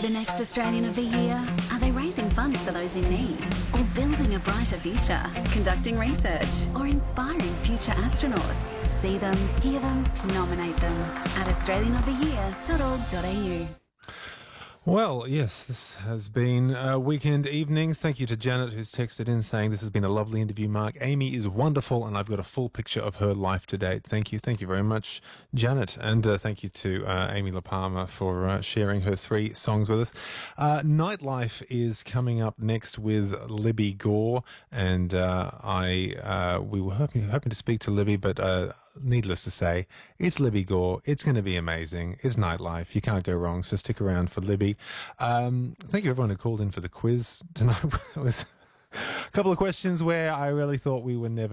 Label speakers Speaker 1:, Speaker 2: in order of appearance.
Speaker 1: the next Australian of the Year? Are they raising funds for those in need? Or building a brighter future? Conducting research? Or inspiring future astronauts? See them, hear them, nominate them at australianoftheyear.org.au.
Speaker 2: Well, yes, this has been Weekend Evenings. Thank you to Janet, who's texted in saying this has been a lovely interview, Mark. Amy is wonderful, and I've got a full picture of her life to date. Thank you. Thank you very much, Janet. And thank you to Amy La Palma for sharing her 3 songs with us. Nightlife is coming up next with Libby Gore, and we were hoping to speak to Libby, but needless to say, it's Libby Gore. It's going to be amazing. It's Nightlife. You can't go wrong, so stick around for Libby. Thank you everyone who called in for the quiz tonight. It was a couple of questions where I really thought we were never